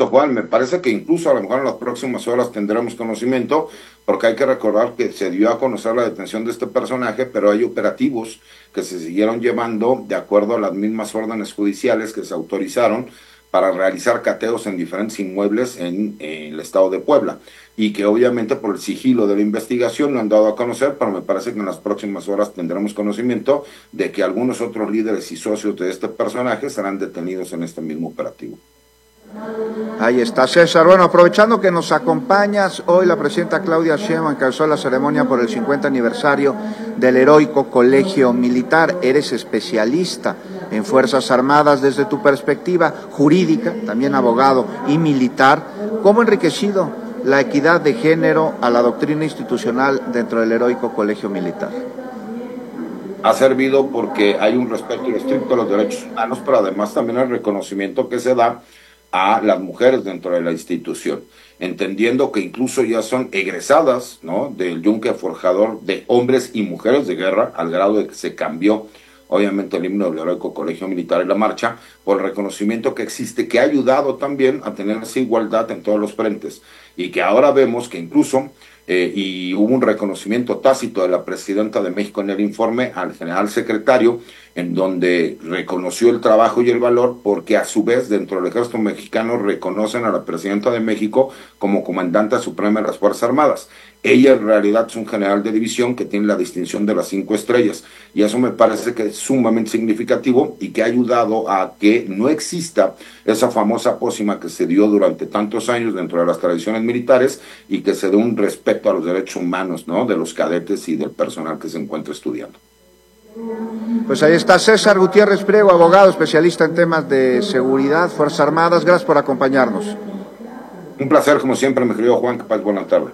supuesto, Juan, me parece que incluso a lo mejor en las próximas horas tendremos conocimiento, porque hay que recordar que se dio a conocer la detención de este personaje, pero hay operativos que se siguieron llevando de acuerdo a las mismas órdenes judiciales que se autorizaron para realizar cateos en diferentes inmuebles en el estado de Puebla, y que obviamente por el sigilo de la investigación lo han dado a conocer, pero me parece que en las próximas horas tendremos conocimiento de que algunos otros líderes y socios de este personaje serán detenidos en este mismo operativo. Ahí está, César. Bueno, aprovechando que nos acompañas, hoy la presidenta Claudia Sheinbaum encabezó la ceremonia por el 50 aniversario del heroico Colegio Militar. Eres especialista en Fuerzas Armadas. Desde tu perspectiva jurídica, también abogado y militar, ¿cómo ha enriquecido la equidad de género a la doctrina institucional dentro del heroico Colegio Militar? Ha servido porque hay un respeto estricto a los derechos humanos, pero además también el reconocimiento que se da a las mujeres dentro de la institución, entendiendo que incluso ya son egresadas, ¿no?, del yunque forjador de hombres y mujeres de guerra, al grado de que se cambió obviamente el himno del heroico Colegio Militar y la marcha, por el reconocimiento que existe, que ha ayudado también a tener esa igualdad en todos los frentes, y que ahora vemos que incluso y hubo un reconocimiento tácito de la presidenta de México en el informe al general secretario, en donde reconoció el trabajo y el valor, porque a su vez dentro del ejército mexicano reconocen a la presidenta de México como comandante suprema de las Fuerzas Armadas. Ella en realidad es un general de división que tiene la distinción de las 5 estrellas, y eso me parece que es sumamente significativo y que ha ayudado a que no exista esa famosa pócima que se dio durante tantos años dentro de las tradiciones militares, y que se dé un respeto a los derechos humanos, ¿no?, de los cadetes y del personal que se encuentra estudiando. Pues ahí está César Gutiérrez Priego, abogado, especialista en temas de seguridad, Fuerzas Armadas. Gracias por acompañarnos. Un placer, como siempre, mi querido Juan. Que pases buena tarde.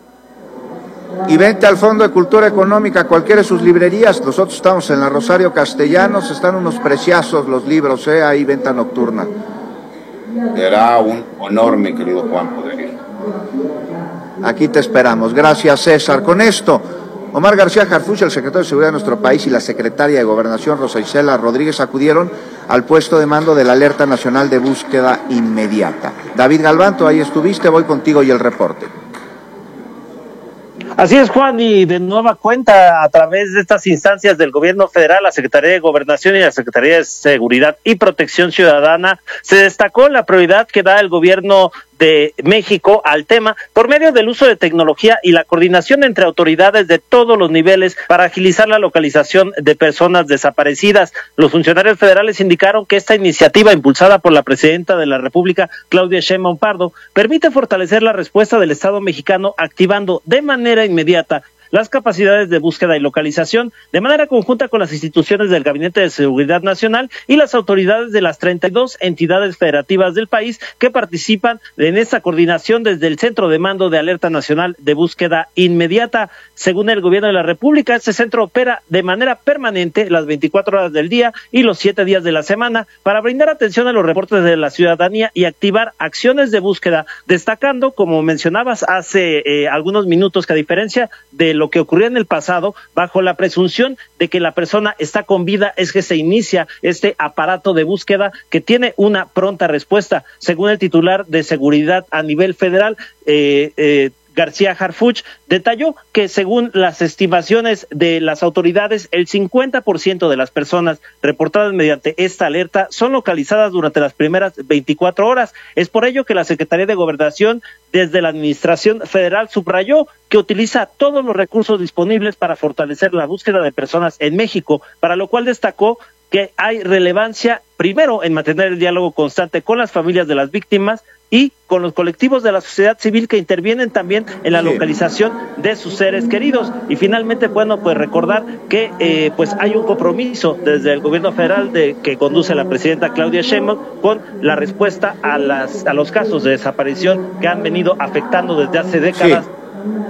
Y vente al Fondo de Cultura Económica, cualquiera de sus librerías. Nosotros estamos en la Rosario Castellanos, están unos preciazos los libros, ahí venta nocturna. Será un honor, mi querido Juan, poder ir. Aquí te esperamos. Gracias, César. Con esto, Omar García Harfuch, el secretario de Seguridad de nuestro país, y la secretaria de Gobernación, Rosa Isela Rodríguez, acudieron al puesto de mando de la Alerta Nacional de Búsqueda Inmediata. David Galván, tú ahí estuviste, voy contigo y el reporte. Así es, Juan, y de nueva cuenta, a través de estas instancias del gobierno federal, la Secretaría de Gobernación y la Secretaría de Seguridad y Protección Ciudadana, se destacó la prioridad que da el gobierno de México al tema por medio del uso de tecnología y la coordinación entre autoridades de todos los niveles para agilizar la localización de personas desaparecidas. Los funcionarios federales indicaron que esta iniciativa, impulsada por la presidenta de la República, Claudia Sheinbaum Pardo, permite fortalecer la respuesta del Estado mexicano, activando de manera inmediata las capacidades de búsqueda y localización de manera conjunta con las instituciones del Gabinete de Seguridad Nacional y las autoridades de las 32 entidades federativas del país que participan en esta coordinación desde el Centro de Mando de Alerta Nacional de Búsqueda Inmediata. Según el Gobierno de la República, este centro opera de manera permanente las 24 horas del día y los 7 días de la semana para brindar atención a los reportes de la ciudadanía y activar acciones de búsqueda, destacando, como mencionabas hace algunos minutos, que a diferencia de lo que ocurrió en el pasado, bajo la presunción de que la persona está con vida, es que se inicia este aparato de búsqueda que tiene una pronta respuesta. Según el titular de seguridad a nivel federal, García Harfuch, detalló que según las estimaciones de las autoridades, el 50% de las personas reportadas mediante esta alerta son localizadas durante las primeras 24 horas. Es por ello que la Secretaría de Gobernación, desde la Administración Federal, subrayó que utiliza todos los recursos disponibles para fortalecer la búsqueda de personas en México, para lo cual destacó que hay relevancia, primero, en mantener el diálogo constante con las familias de las víctimas y con los colectivos de la sociedad civil que intervienen también en la localización de sus seres queridos. Y finalmente, bueno, pues recordar que pues hay un compromiso desde el gobierno federal que conduce la presidenta Claudia Sheinbaum con la respuesta a los casos de desaparición que han venido afectando desde hace décadas. Sí.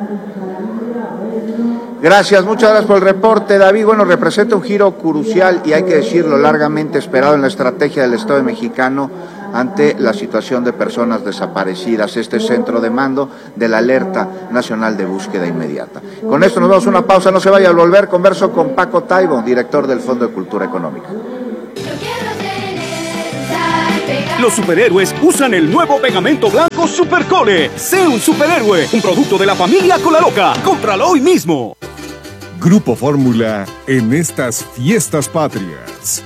Gracias, muchas gracias por el reporte, David. Bueno, representa un giro crucial y hay que decirlo, largamente esperado en la estrategia del Estado mexicano ante la situación de personas desaparecidas, este centro de mando de la Alerta Nacional de Búsqueda Inmediata. Con esto nos damos una pausa, no se vaya a volver, converso con Paco Taibo, director del Fondo de Cultura Económica. Yo quiero tener, Los superhéroes usan el nuevo pegamento blanco Supercole. Sé un superhéroe, un producto de la familia Colaloca. Cómpralo hoy mismo. Grupo Fórmula en estas fiestas patrias.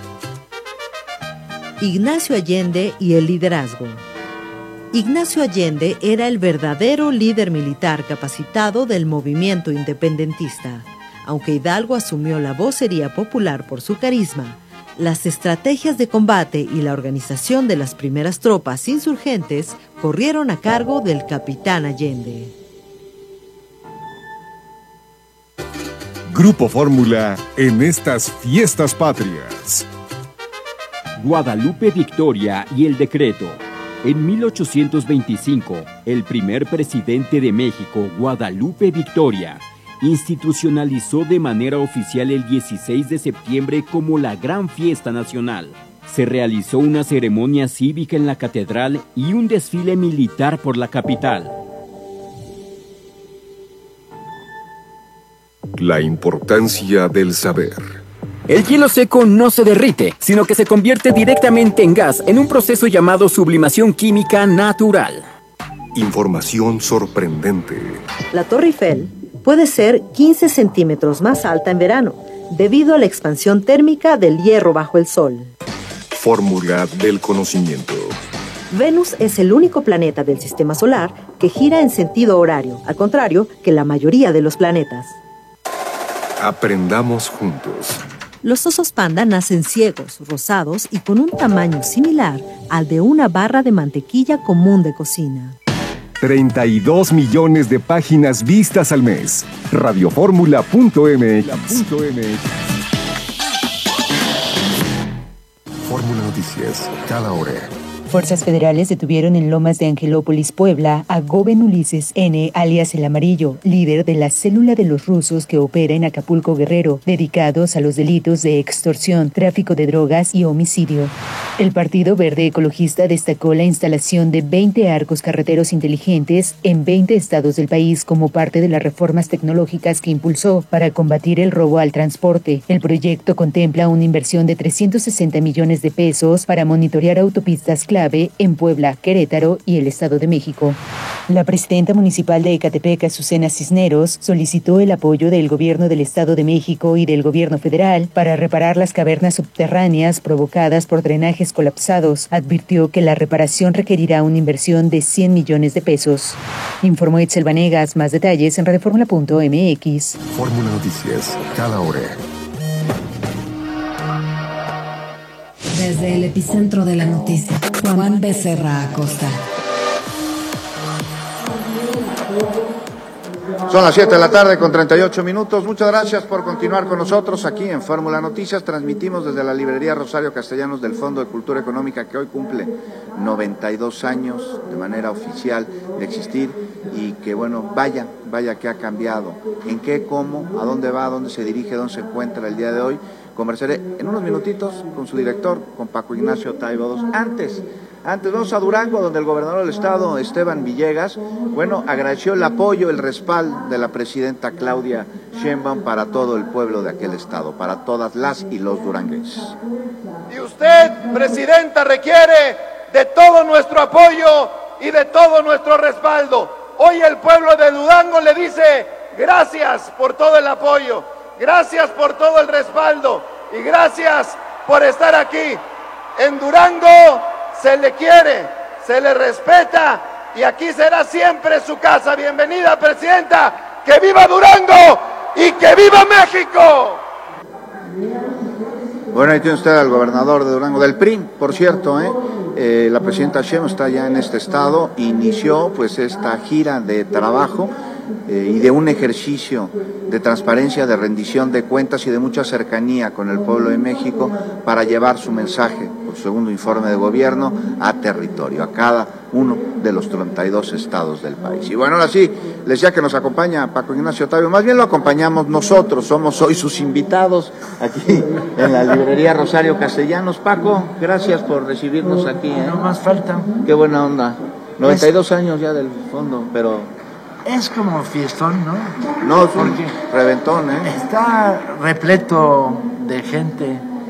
Ignacio Allende y el liderazgo. Ignacio Allende era el verdadero líder militar capacitado del movimiento independentista. Aunque Hidalgo asumió la vocería popular por su carisma, las estrategias de combate y la organización de las primeras tropas insurgentes corrieron a cargo del capitán Allende. Grupo Fórmula en estas fiestas patrias. Guadalupe Victoria y el decreto. En 1825, el primer presidente de México, Guadalupe Victoria, institucionalizó de manera oficial el 16 de septiembre como la Gran Fiesta Nacional. Se realizó una ceremonia cívica en la catedral y un desfile militar por la capital. La importancia del saber. El hielo seco no se derrite, sino que se convierte directamente en gas en un proceso llamado sublimación química natural. Información sorprendente. La Torre Eiffel puede ser 15 centímetros más alta en verano, debido a la expansión térmica del hierro bajo el Sol. Fórmula del conocimiento. Venus es el único planeta del sistema solar que gira en sentido horario, al contrario que la mayoría de los planetas. Aprendamos juntos. Los osos panda nacen ciegos, rosados y con un tamaño similar al de una barra de mantequilla común de cocina. 32 millones de páginas vistas al mes. Radioformula.mx. Fórmula Noticias, cada hora. Fuerzas federales detuvieron en Lomas de Angelópolis, Puebla, a Goben Ulises N., alias El Amarillo, líder de la célula de los rusos que opera en Acapulco, Guerrero, dedicados a los delitos de extorsión, tráfico de drogas y homicidio. El Partido Verde Ecologista destacó la instalación de 20 arcos carreteros inteligentes en 20 estados del país como parte de las reformas tecnológicas que impulsó para combatir el robo al transporte. El proyecto contempla una inversión de 360 millones de pesos para monitorear autopistas clave en Puebla, Querétaro y el Estado de México. La presidenta municipal de Ecatepec, Azucena Cisneros, solicitó el apoyo del gobierno del Estado de México y del gobierno federal para reparar las cavernas subterráneas provocadas por drenajes colapsados. Advirtió que la reparación requerirá una inversión de 100 millones de pesos. Informó Itzel Vanegas. Más detalles en radioformula.mx. Fórmula Noticias, cada hora. Desde el epicentro de la noticia, Juan Becerra Acosta. Son las 7 de la tarde con 38 minutos. Muchas gracias por continuar con nosotros aquí en Fórmula Noticias. Transmitimos desde la librería Rosario Castellanos del Fondo de Cultura Económica, que hoy cumple 92 años de manera oficial de existir y que, bueno, vaya que ha cambiado. ¿En qué, cómo, a dónde va, a dónde se dirige, dónde se encuentra el día de hoy? Conversaré en unos minutitos con su director, con Paco Ignacio Taibo II. Antes vamos a Durango, donde el gobernador del estado, Esteban Villegas, bueno, agradeció el apoyo, el respaldo de la presidenta Claudia Sheinbaum para todo el pueblo de aquel estado, para todas las y los duranguenses. Y usted, presidenta, requiere de todo nuestro apoyo y de todo nuestro respaldo. Hoy el pueblo de Durango le dice gracias por todo el apoyo. Gracias por todo el respaldo y gracias por estar aquí. En Durango se le quiere, se le respeta y aquí será siempre su casa. Bienvenida, presidenta. ¡Que viva Durango y que viva México! Bueno, ahí tiene usted al gobernador de Durango, del PRI, por cierto, la presidenta Sheinbaum está ya en este estado, inició pues esta gira de trabajo y de un ejercicio de transparencia, de rendición de cuentas y de mucha cercanía con el pueblo de México para llevar su mensaje, por segundo informe de gobierno, a territorio, a cada uno de los 32 estados del país. Y bueno, ahora sí, les decía que nos acompaña Paco Ignacio Taibo, más bien lo acompañamos nosotros, somos hoy sus invitados aquí en la librería Rosario Castellanos. Paco, gracias por recibirnos aquí. No más falta. Qué buena onda. 92 años ya del fondo, pero... Es como fiestón, ¿no? No, es un reventón, Está repleto de gente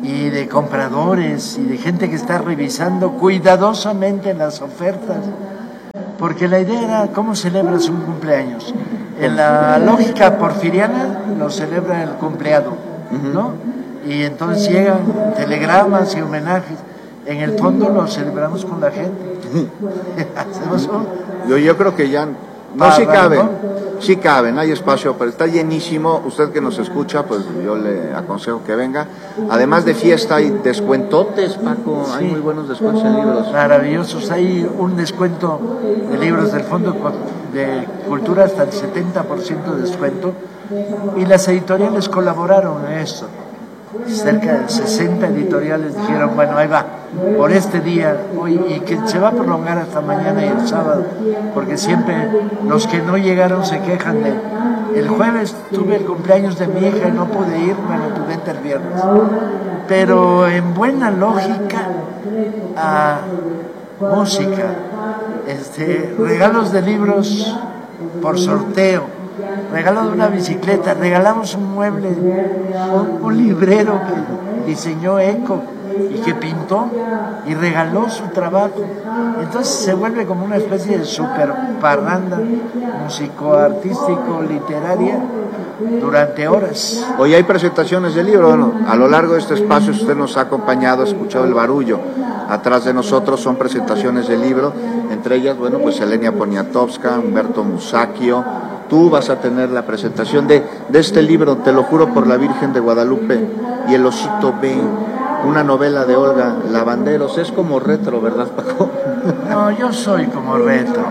y de compradores y de gente que está revisando cuidadosamente las ofertas, porque la idea era cómo celebras un cumpleaños. En la lógica porfiriana lo celebra el cumpleado, ¿no? Y entonces llegan telegramas y homenajes. En el fondo lo celebramos con la gente. Hacemos yo creo que ya no, sí caben, sí caben, hay espacio, pero está llenísimo. Usted que nos escucha, pues yo le aconsejo que venga. Además de fiesta hay descuentotes, Paco, sí, hay muy buenos descuentos en libros. Maravillosos, hay un descuento de libros del Fondo de Cultura hasta el 70% de descuento, y las editoriales colaboraron en esto. Cerca de 60 editoriales dijeron, bueno, ahí va, por este día, hoy, y que se va a prolongar hasta mañana y el sábado, porque siempre los que no llegaron se quejan de, el jueves tuve el cumpleaños de mi hija y no pude ir, bueno, pues vente el viernes. Pero en buena lógica, a música, regalos de libros por sorteo, regalo de una bicicleta, regalamos un mueble, un librero que diseñó Eco y que pintó y regaló su trabajo. Entonces se vuelve como una especie de super parranda músico-artístico, literaria, durante horas. Hoy hay presentaciones de libros. Bueno, a lo largo de este espacio usted nos ha acompañado, ha escuchado el barullo. Atrás de nosotros son presentaciones de libros, entre ellas, bueno, pues Elenia Poniatowska, Humberto Musacchio. Tú vas a tener la presentación de este libro, Te lo juro por la Virgen de Guadalupe y El osito B, una novela de Olga Lavanderos. Es como retro, ¿verdad, Paco? No, yo soy como retro.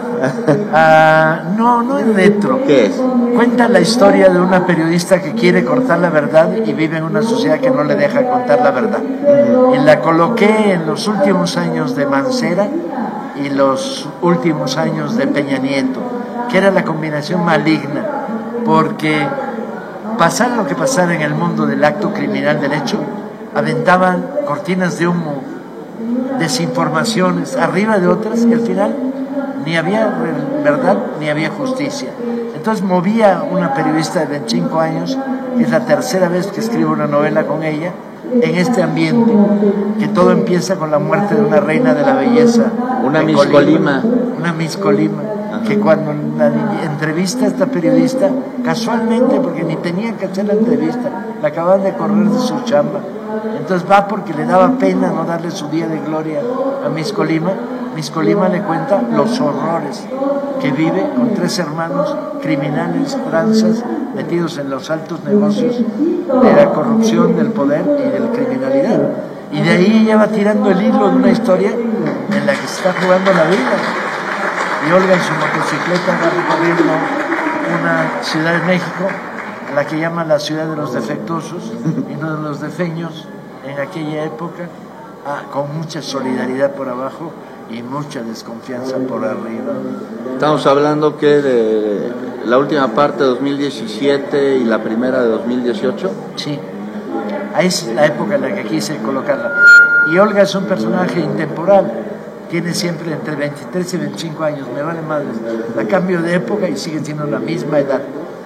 No es retro. ¿Qué es? Cuenta la historia de una periodista que quiere contar la verdad y vive en una sociedad que no le deja contar la verdad. Y la coloqué en los últimos años de Mancera y los últimos años de Peña Nieto, que era la combinación maligna, porque pasara lo que pasara en el mundo del acto criminal del hecho, aventaban cortinas de humo, desinformaciones arriba de otras, y al final ni había verdad ni había justicia. Entonces movía una periodista de 25 años, es la tercera vez que escribo una novela con ella, en este ambiente, que todo empieza con la muerte de una reina de la belleza, una Miss Colima, que cuando la entrevista a esta periodista, casualmente, porque ni tenían que hacer la entrevista, la acaban de correr de su chamba, entonces va porque le daba pena no darle su día de gloria a Miss Colima. Miss Colima le cuenta los horrores que vive con 3 hermanos criminales, tranzas, metidos en los altos negocios de la corrupción, del poder y de la criminalidad. Y de ahí ella va tirando el hilo de una historia en la que se está jugando la vida. Y Olga en su motocicleta va recorriendo una ciudad de México, a la que llama la ciudad de los defectuosos y no de los defeños en aquella época, con mucha solidaridad por abajo y mucha desconfianza por arriba. Estamos hablando que de la última parte de 2017 y la primera de 2018. Sí, es la época en la que quise colocarla. Y Olga es un personaje intemporal, tiene siempre entre 23 y 25 años, me vale madre, la cambio de época y sigue siendo la misma edad.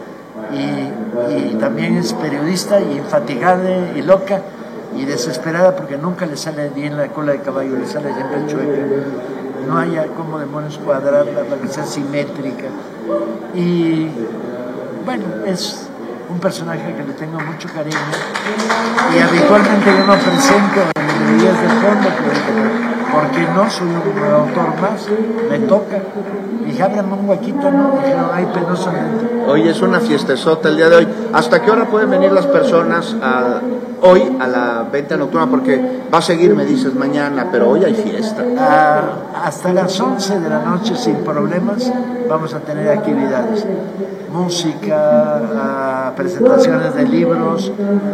Y también es periodista y infatigable y loca y desesperada porque nunca le sale bien la cola de caballo, le sale siempre chueca. No haya cómo demonios cuadrarla para que sea simétrica. Y bueno, es un personaje que le tengo mucho cariño y habitualmente yo no presento en librerías de fondo porque no soy un autor más, me toca. Dije, ábrame un huequito, ¿no? Dijeron, ay, penosamente. Hoy es una fiestezota el día de hoy. ¿Hasta qué hora pueden venir las personas hoy a la venta nocturna? Porque va a seguir, me dices, mañana, pero hoy hay fiesta. Hasta las 11 de la noche, sin problemas, vamos a tener actividades. Música, presentaciones de libros,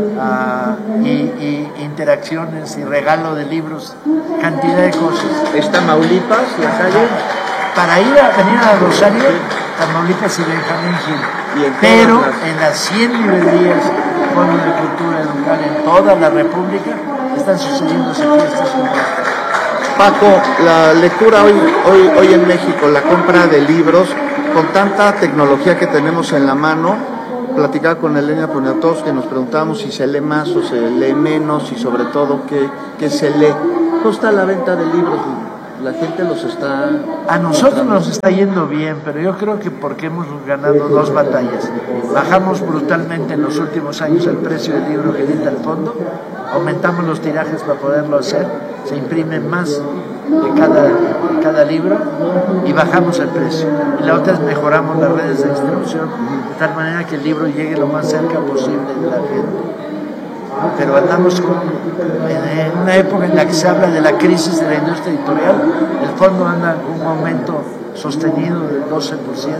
y interacciones y regalo de libros, cantidad de cosas. ¿Es Tamaulipas, la calle? Para venir a Rosario, Tamaulipas y Benjamín Gil. Pero en las 100 librerías, Fondo de Cultura Local en toda la República, están sucediendo fiestas. Paco, la lectura hoy en México, la compra de libros, con tanta tecnología que tenemos en la mano, platicaba con Elena Poniatowski, nos preguntábamos si se lee más o se lee menos y sobre todo qué se lee. ¿Cómo está la venta de libros? La gente los está... A nosotros nos está yendo bien, pero yo creo que porque hemos ganado 2 batallas. Bajamos brutalmente en los últimos años el precio del libro que edita el fondo, aumentamos los tirajes para poderlo hacer, se imprime más de cada libro y bajamos el precio. Y la otra es mejoramos las redes de distribución de tal manera que el libro llegue lo más cerca posible de la gente. Pero andamos en una época en la que se habla de la crisis de la industria editorial. El fondo anda con un aumento sostenido del 12%, 12.8%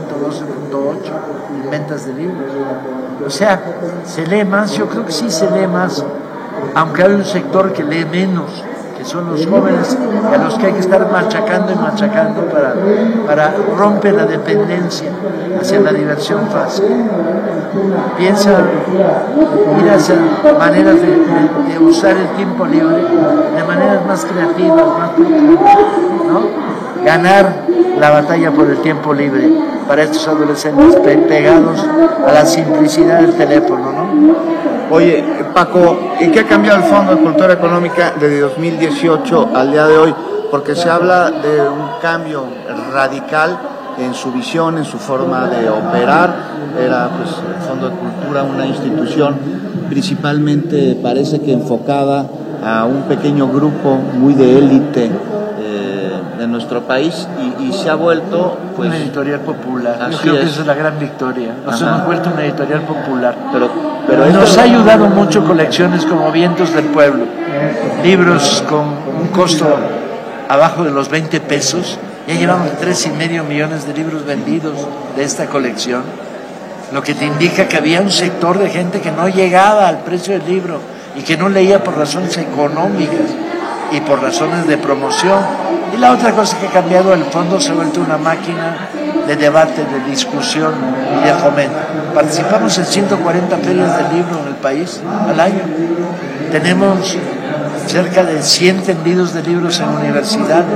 en ventas de libros. O sea, se lee más, yo creo que sí se lee más, aunque hay un sector que lee menos, que son los jóvenes, a los que hay que estar machacando y machacando para romper la dependencia hacia la diversión fácil. Piensa ir hacia maneras de usar el tiempo libre de maneras más creativas, más profundas, ¿no? Ganar la batalla por el tiempo libre para estos adolescentes pegados a la simplicidad del teléfono, ¿no? Oye, Paco, ¿en qué ha cambiado el Fondo de Cultura Económica desde 2018 al día de hoy? Porque se habla de un cambio radical en su visión, en su forma de operar. Era pues el Fondo de Cultura una institución principalmente parece que enfocada a un pequeño grupo muy de élite de nuestro país y se ha vuelto pues una editorial popular. Yo creo que esa es la gran victoria. Nos hemos vuelto una editorial popular. Pero nos ha ayudado mucho colecciones como Vientos del Pueblo, libros con un costo abajo de los 20 pesos. Ya llevamos 3.5 millones de libros vendidos de esta colección, lo que te indica que había un sector de gente que no llegaba al precio del libro y que no leía por razones económicas y por razones de promoción. Y la otra cosa que ha cambiado, el fondo se ha vuelto una máquina de debate, de discusión y de fomento. Participamos en 140 ferias del libro en el país al año. Tenemos cerca de 100 tendidos de libros en universidades,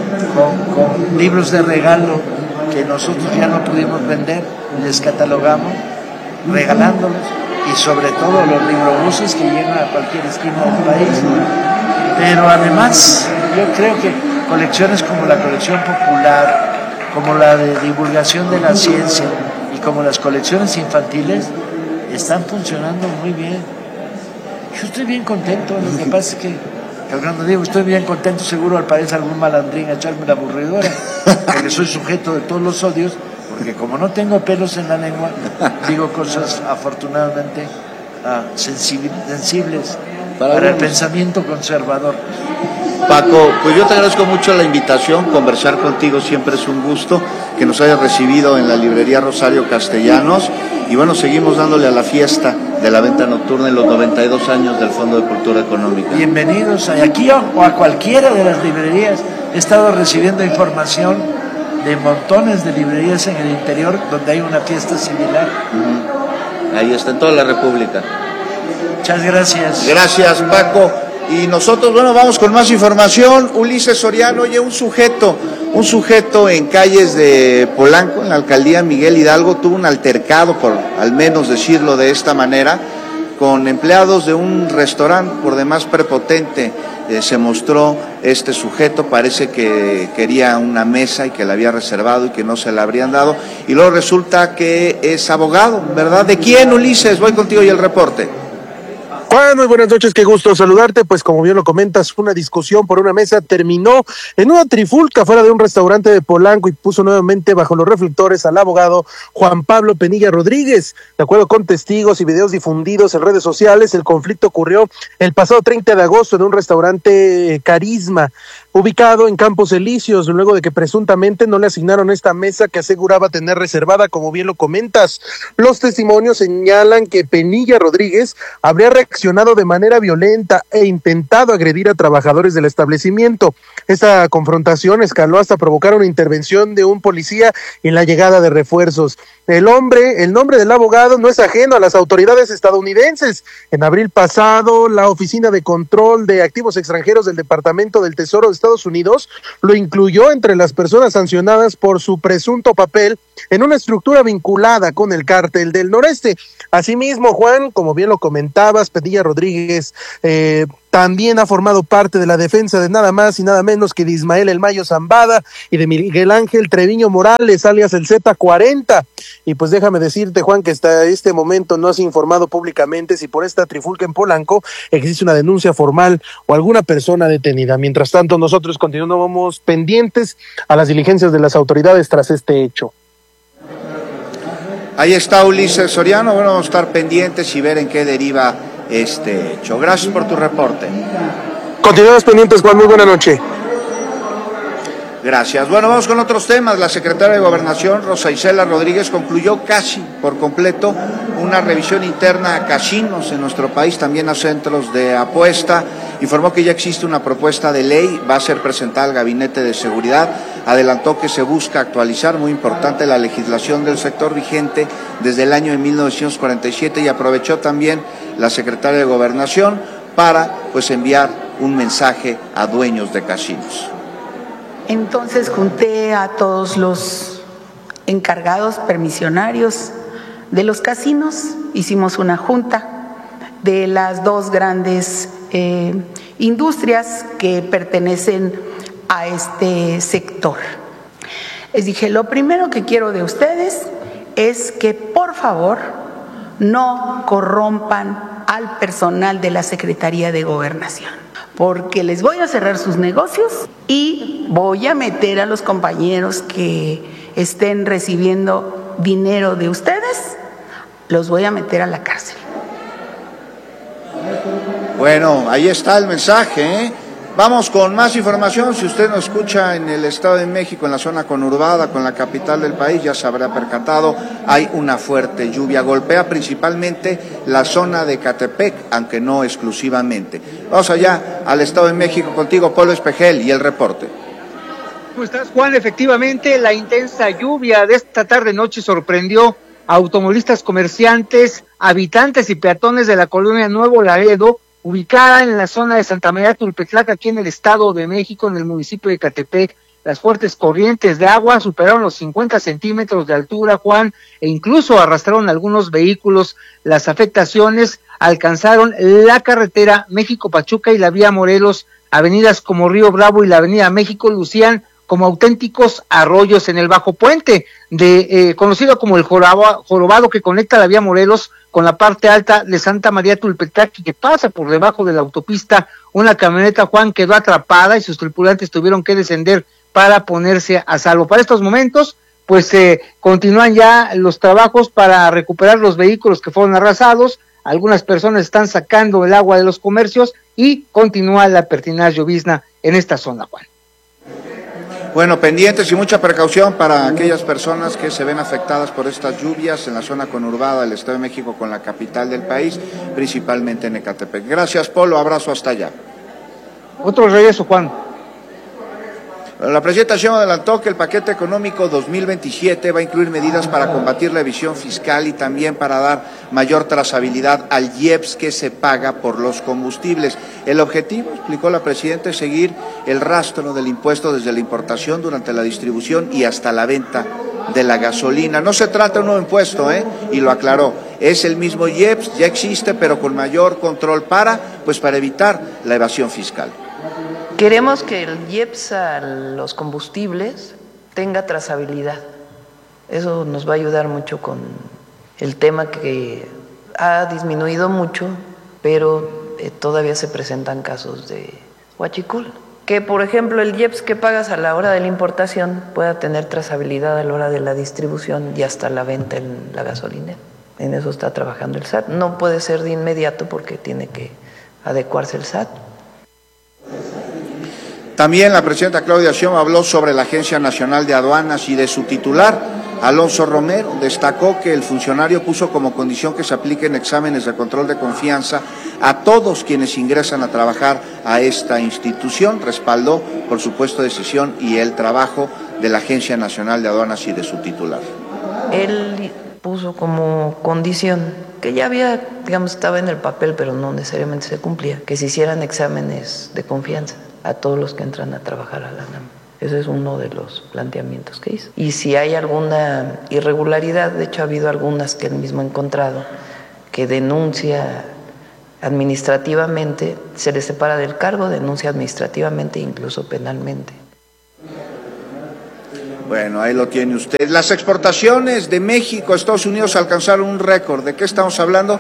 con libros de regalo que nosotros ya no pudimos vender, les catalogamos, regalándolos, y sobre todo los librobuses que llegan a cualquier esquina del país. Pero además, yo creo que colecciones como la colección popular, como la de divulgación de la ciencia y como las colecciones infantiles están funcionando muy bien. Yo estoy bien contento, lo que pasa es que cuando digo estoy bien contento, seguro aparece algún malandrín a echarme la aburridora, porque soy sujeto de todos los odios, porque como no tengo pelos en la lengua, digo cosas afortunadamente sensibles para el pensamiento conservador. Paco, pues yo te agradezco mucho la invitación, conversar contigo siempre es un gusto, que nos hayas recibido en la librería Rosario Castellanos, y bueno, seguimos dándole a la fiesta de la venta nocturna en los 92 años del Fondo de Cultura Económica. Bienvenidos aquí o a cualquiera de las librerías. He estado recibiendo información de montones de librerías en el interior donde hay una fiesta similar. Ahí está, en toda la República. Muchas gracias. Gracias, Paco. Y nosotros, bueno, vamos con más información. Ulises Soriano, oye, un sujeto en calles de Polanco, en la alcaldía Miguel Hidalgo, tuvo un altercado, por al menos decirlo de esta manera, con empleados de un restaurante. Por demás prepotente se mostró este sujeto, parece que quería una mesa y que la había reservado y que no se la habrían dado, y luego resulta que es abogado, ¿verdad? ¿De quién, Ulises? Voy contigo y el reporte. Juan, muy buenas noches, qué gusto saludarte. Pues como bien lo comentas, una discusión por una mesa terminó en una trifulca fuera de un restaurante de Polanco y puso nuevamente bajo los reflectores al abogado Juan Pablo Penilla Rodríguez. De acuerdo con testigos y videos difundidos en redes sociales, el conflicto ocurrió el pasado 30 de agosto en un restaurante Carisma, ubicado en Campos Elíseos, luego de que presuntamente no le asignaron esta mesa que aseguraba tener reservada, como bien lo comentas. Los testimonios señalan que Penilla Rodríguez habría reaccionado de manera violenta e intentado agredir a trabajadores del establecimiento. Esta confrontación escaló hasta provocar una intervención de un policía y la llegada de refuerzos. El nombre del abogado no es ajeno a las autoridades estadounidenses. En abril pasado, la Oficina de Control de Activos Extranjeros del Departamento del Tesoro de Estados Estados Unidos lo incluyó entre las personas sancionadas por su presunto papel en una estructura vinculada con el Cártel del Noreste. Asimismo, Juan, como bien lo comentabas, Padilla Rodríguez también ha formado parte de la defensa de nada más y nada menos que de Ismael El Mayo Zambada y de Miguel Ángel Treviño Morales, alias el Z40. Y pues déjame decirte, Juan, que hasta este momento no has informado públicamente si por esta trifulca en Polanco existe una denuncia formal o alguna persona detenida. Mientras tanto, nosotros continuamos pendientes a las diligencias de las autoridades tras este hecho. Ahí está Ulises Soriano, bueno, vamos a estar pendientes y ver en qué deriva este hecho. Gracias por tu reporte. Continuamos pendientes, Juan, muy buena noche. Gracias. Bueno, vamos con otros temas. La secretaria de Gobernación, Rosa Isela Rodríguez, concluyó casi por completo una revisión interna a casinos en nuestro país, también a centros de apuesta. Informó que ya existe una propuesta de ley, va a ser presentada al Gabinete de Seguridad. Adelantó que se busca actualizar, muy importante, la legislación del sector vigente desde el año de 1947 y aprovechó también la secretaria de Gobernación para pues enviar un mensaje a dueños de casinos. Entonces junté a todos los encargados permisionarios de los casinos, hicimos una junta de las dos grandes industrias que pertenecen a este sector. Les dije, lo primero que quiero de ustedes es que por favor no corrompan al personal de la Secretaría de Gobernación, porque les voy a cerrar sus negocios y voy a meter a los compañeros que estén recibiendo dinero de ustedes, los voy a meter a la cárcel. Bueno, ahí está el mensaje, ¿eh? Vamos con más información. Si usted nos escucha en el Estado de México, en la zona conurbada, con la capital del país, ya se habrá percatado, hay una fuerte lluvia. Golpea principalmente la zona de Ecatepec, aunque no exclusivamente. Vamos allá al Estado de México contigo, Polo Espejel, y el reporte. ¿Cómo estás, Juan? Efectivamente, la intensa lluvia de esta tarde-noche sorprendió a automovilistas, comerciantes, habitantes y peatones de la colonia Nuevo Laredo, ubicada en la zona de Santa María Tulpetlac, aquí en el Estado de México, en el municipio de Ecatepec. Las fuertes corrientes de agua superaron los 50 centímetros de altura, Juan, e incluso arrastraron algunos vehículos. Las afectaciones alcanzaron la carretera México-Pachuca y la vía Morelos. Avenidas como Río Bravo y la avenida México lucían como auténticos arroyos en el bajo puente, conocido como el Jorobado, que conecta la vía Morelos con la parte alta de Santa María Tulpetlac y que pasa por debajo de la autopista. Una camioneta, Juan, quedó atrapada y sus tripulantes tuvieron que descender para ponerse a salvo. Para estos momentos, pues continúan ya los trabajos para recuperar los vehículos que fueron arrasados. Algunas personas están sacando el agua de los comercios y continúa la pertinaz llovizna en esta zona, Juan. Bueno, pendientes y mucha precaución para aquellas personas que se ven afectadas por estas lluvias en la zona conurbada del Estado de México con la capital del país, principalmente en Ecatepec. Gracias, Polo, abrazo hasta allá. Otro regreso, Juan. La presidenta Sheinbaum adelantó que el paquete económico 2027 va a incluir medidas para combatir la evasión fiscal y también para dar mayor trazabilidad al IEPS que se paga por los combustibles. El objetivo, explicó la presidenta, es seguir el rastro del impuesto desde la importación, durante la distribución y hasta la venta de la gasolina. No se trata de un nuevo impuesto, y lo aclaró. Es el mismo IEPS, ya existe, pero con mayor control para evitar la evasión fiscal. Queremos que el IEPS a los combustibles tenga trazabilidad. Eso nos va a ayudar mucho con el tema que ha disminuido mucho, pero todavía se presentan casos de huachicol. Que, por ejemplo, el IEPS que pagas a la hora de la importación pueda tener trazabilidad a la hora de la distribución y hasta la venta en la gasolinera. En eso está trabajando el SAT. No puede ser de inmediato porque tiene que adecuarse el SAT. También la presidenta Claudia Sheinbaum habló sobre la Agencia Nacional de Aduanas y de su titular, Alonso Romero. Destacó que el funcionario puso como condición que se apliquen exámenes de control de confianza a todos quienes ingresan a trabajar a esta institución. Respaldó, por supuesto, decisión y el trabajo de la Agencia Nacional de Aduanas y de su titular. Él puso como condición, que ya había, estaba en el papel, pero no necesariamente se cumplía, que se hicieran exámenes de confianza a todos los que entran a trabajar a la NAM. Ese es uno de los planteamientos que hizo. Y si hay alguna irregularidad, de hecho ha habido algunas que él mismo ha encontrado, que denuncia administrativamente, se le separa del cargo, denuncia administrativamente e incluso penalmente. Bueno, ahí lo tiene usted. Las exportaciones de México a Estados Unidos alcanzaron un récord. ¿De qué estamos hablando?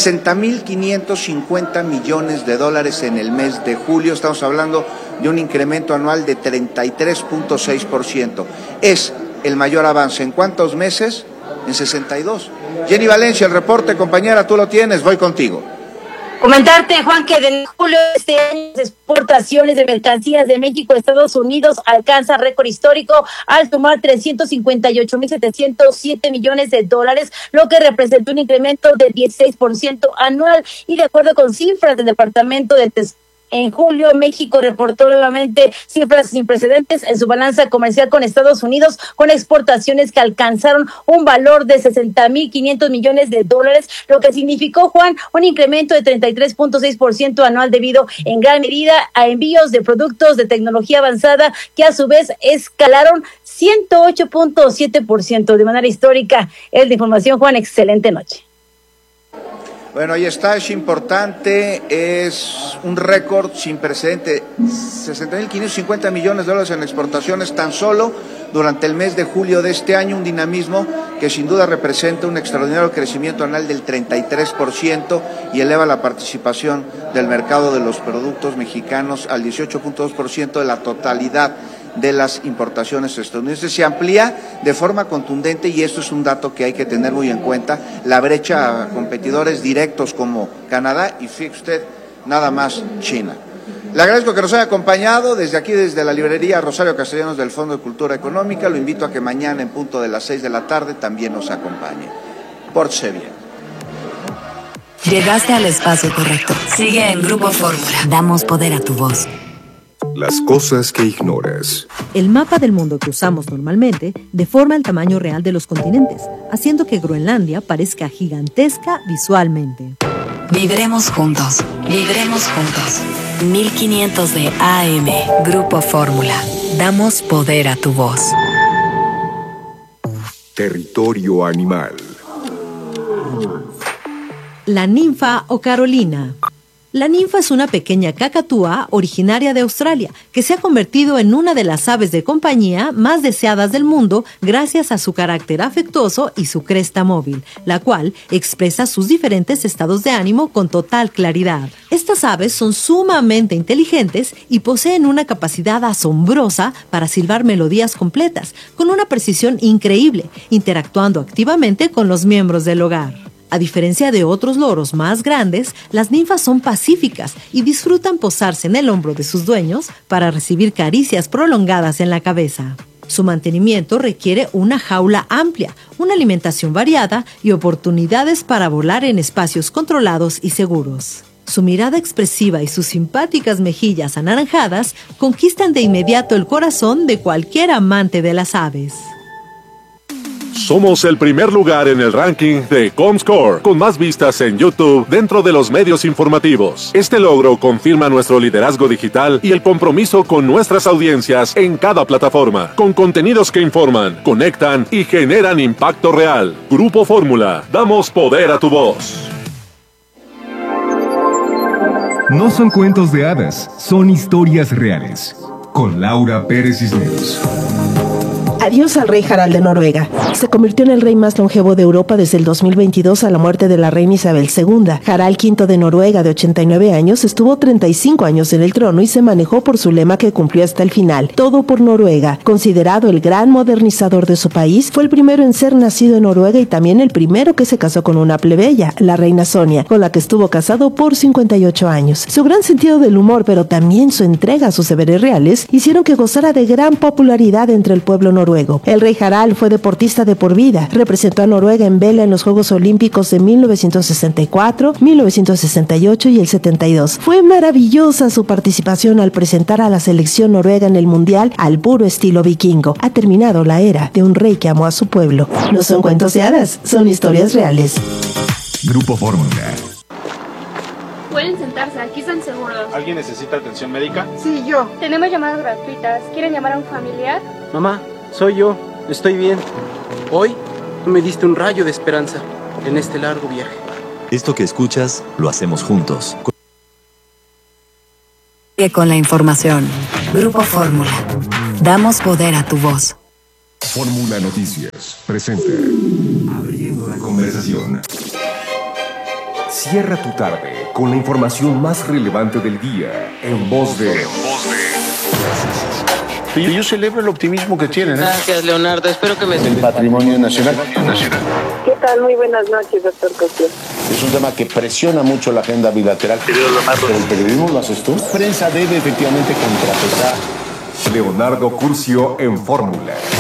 60.550 millones de dólares en el mes de julio. Estamos hablando de un incremento anual de 33.6%. Es el mayor avance. ¿En cuántos meses? En 62. Jenny Valencia, el reporte, compañera, tú lo tienes, voy contigo. Comentarte, Juan, que en julio de este año las exportaciones de mercancías de México a Estados Unidos alcanza récord histórico al sumar 358.707 millones de dólares, lo que representó un incremento de 16% anual. Y de acuerdo con cifras del Departamento de Tesoro, en julio, México reportó nuevamente cifras sin precedentes en su balanza comercial con Estados Unidos, con exportaciones que alcanzaron un valor de 60.500 millones de dólares, lo que significó, Juan, un incremento de 33.6% anual debido en gran medida a envíos de productos de tecnología avanzada que a su vez escalaron 108.7% de manera histórica. Es la información, Juan. Excelente noche. Bueno, ahí está, es importante, es un récord sin precedente, 60.550 millones de dólares en exportaciones tan solo durante el mes de julio de este año, un dinamismo que sin duda representa un extraordinario crecimiento anual del 33% y eleva la participación del mercado de los productos mexicanos al 18.2% de la totalidad de las importaciones estadounidenses. Se amplía de forma contundente, y esto es un dato que hay que tener muy en cuenta, la brecha a competidores directos como Canadá y, fíjese usted, nada más China. Le agradezco que nos haya acompañado desde aquí, desde la librería Rosario Castellanos del Fondo de Cultura Económica. Lo invito a que mañana en punto de las 6 de la tarde también nos acompañe. Pórtese bien. Llegaste al espacio correcto. Sigue en Grupo Fórmula. Damos poder a tu voz. Las cosas que ignoras. El mapa del mundo que usamos normalmente deforma el tamaño real de los continentes, haciendo que Groenlandia parezca gigantesca visualmente. Viviremos juntos. Viviremos juntos. 1500 de AM. Grupo Fórmula. Damos poder a tu voz. Territorio animal. La ninfa o Carolina. La ninfa es una pequeña cacatúa originaria de Australia que se ha convertido en una de las aves de compañía más deseadas del mundo gracias a su carácter afectuoso y su cresta móvil, la cual expresa sus diferentes estados de ánimo con total claridad. Estas aves son sumamente inteligentes y poseen una capacidad asombrosa para silbar melodías completas, con una precisión increíble, interactuando activamente con los miembros del hogar. A diferencia de otros loros más grandes, las ninfas son pacíficas y disfrutan posarse en el hombro de sus dueños para recibir caricias prolongadas en la cabeza. Su mantenimiento requiere una jaula amplia, una alimentación variada y oportunidades para volar en espacios controlados y seguros. Su mirada expresiva y sus simpáticas mejillas anaranjadas conquistan de inmediato el corazón de cualquier amante de las aves. Somos el primer lugar en el ranking de Comscore, con más vistas en YouTube dentro de los medios informativos. Este logro confirma nuestro liderazgo digital y el compromiso con nuestras audiencias en cada plataforma, con contenidos que informan, conectan y generan impacto real. Grupo Fórmula, damos poder a tu voz. No son cuentos de hadas, son historias reales. Con Laura Pérez Cisneros. Adiós al rey Harald de Noruega. Se convirtió en el rey más longevo de Europa desde el 2022 a la muerte de la reina Isabel II. Harald V de Noruega, de 89 años, estuvo 35 años en el trono y se manejó por su lema que cumplió hasta el final: todo por Noruega. Considerado el gran modernizador de su país, fue el primero en ser nacido en Noruega y también el primero que se casó con una plebeya, la reina Sonia, con la que estuvo casado por 58 años. Su gran sentido del humor, pero también su entrega a sus deberes reales, hicieron que gozara de gran popularidad entre el pueblo noruego. El rey Harald fue deportista de por vida. Representó a Noruega en vela en los Juegos Olímpicos de 1964, 1968 y el 72. Fue maravillosa su participación al presentar a la selección noruega en el Mundial al puro estilo vikingo. Ha terminado la era de un rey que amó a su pueblo. No son cuentos de hadas, son historias reales. Grupo Fórmula. Pueden sentarse, aquí están seguros. ¿Alguien necesita atención médica? Sí, yo. Tenemos llamadas gratuitas. ¿Quieren llamar a un familiar? Mamá, soy yo. Estoy bien. Hoy me diste un rayo de esperanza en este largo viaje. Esto que escuchas, lo hacemos juntos. Con la información. Grupo Fórmula. Damos poder a tu voz. Fórmula Noticias presenta Abriendo la conversación. Cierra tu tarde con la información más relevante del día en voz de... Yo celebro el optimismo que tienen. Gracias, Leonardo. Espero que me... El patrimonio nacional. ¿Qué tal? Muy buenas noches, doctor Cosío. Es un tema que presiona mucho la agenda bilateral. Pero el periodismo lo haces tú. La prensa debe efectivamente contrapesar. Leonardo Curcio en Fórmula.